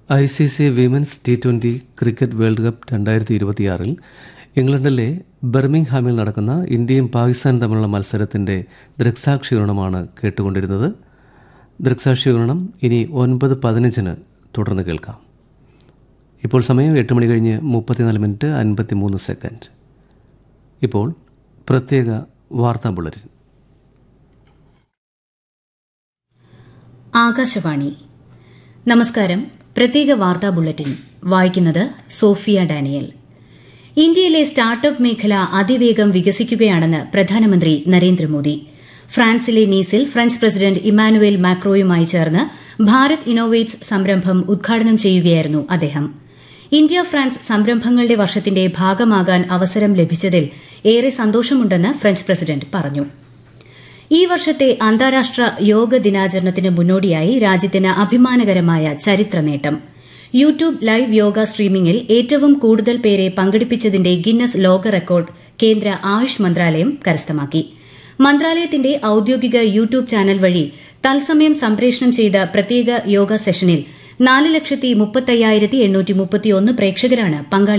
ICC women's T20 cricket world cup 2026 ഇംഗ്ലണ്ടിലെ ബർമിംഗ്ഹാമിൽ നടക്കുന്ന ഇന്ത്യയും പാകിസ്ഥാനും തമ്മിലുള്ള മത്സരത്തിന്റെ ദൃക്സാക്ഷിവിവരണമാണ് കേട്ടുകൊണ്ടിരുന്നത്. ദൃക്സാക്ഷിവിവരണം ഇനി 9:15 തുടർന്ന് കേൾക്കാം. ഇപ്പോൾ സമയം 8 മണി കഴിഞ്ഞ് 34 മിനിറ്റ് 53 സെക്കൻഡ്. ഇപ്പോൾ പ്രത്യേക വാർത്താ ബുള്ളറ്റിൻ. ആകാശവാണി. നമസ്കാരം. പ്രത്യേക വാർത്താ ബുള്ളറ്റിൻ വായിക്കുന്നത് സോഫിയ ഡാനിയൽ. ഇന്ത്യയിലെ സ്റ്റാർട്ടപ്പ് മേഖല അതിവേഗം വികസിക്കുകയാണെന്ന് പ്രധാനമന്ത്രി നരേന്ദ്രമോദി. ഫ്രാൻസിലെ നീസിൽ ഫ്രഞ്ച് പ്രസിഡന്റ് ഇമ്മാനുവേൽ മാക്രോയുമായി ചേർന്ന് ഭാരത് ഇന്നോവേറ്റ്സ് സംരംഭം ഉദ്ഘാടനം ചെയ്യുകയായിരുന്നു അദ്ദേഹം. ഇന്ത്യ ഫ്രാൻസ് സംരംഭങ്ങളുടെ വർഷത്തിന്റെ ഭാഗമാകാൻ അവസരം ലഭിച്ചതിൽ ഏറെ സന്തോഷമുണ്ടെന്ന് ഫ്രഞ്ച് പ്രസിഡന്റ് പറഞ്ഞു. ഈ വർഷത്തെ അന്താരാഷ്ട്ര യോഗ ദിനാചരണത്തിന് മുന്നോടിയായി രാജ്യത്തിന് അഭിമാനകരമായ ചരിത്ര നേട്ടം. യൂട്യൂബ് ലൈവ് യോഗ സ്ട്രീമിംഗിൽ ഏറ്റവും കൂടുതൽ പേരെ പങ്കെടുപ്പിച്ചതിന്റെ ഗിന്നസ് ലോക റെക്കോർഡ് കേന്ദ്ര ആയുഷ് മന്ത്രാലയം കരസ്ഥമാക്കി. മന്ത്രാലയത്തിന്റെ ഔദ്യോഗിക യൂട്യൂബ് ചാനൽ വഴി തത്സമയം സംപ്രേഷണം ചെയ്ത പ്രത്യേക യോഗ സെഷനിൽ 4,35,831 പ്രേക്ഷകരാണ് പങ്കാളികളായത്.